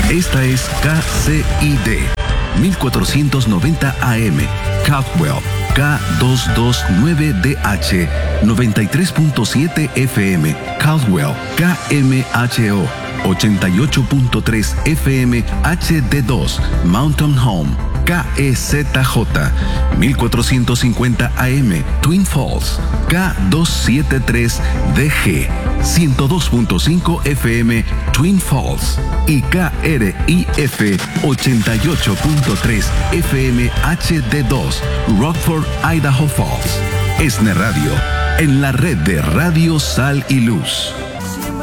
Esta es KCID 1490 AM, Caldwell, K229DH, 93.7 FM, Caldwell, KMHO, 88.3 FM HD2, Mountain Home, KEZJ, 1450 AM, Twin Falls, K273DG, 102.5 FM, Twin Falls, y KRIF 88.3 FM HD2, Rockford, Idaho Falls. ESNE Radio, en la red de Radio Sal y Luz.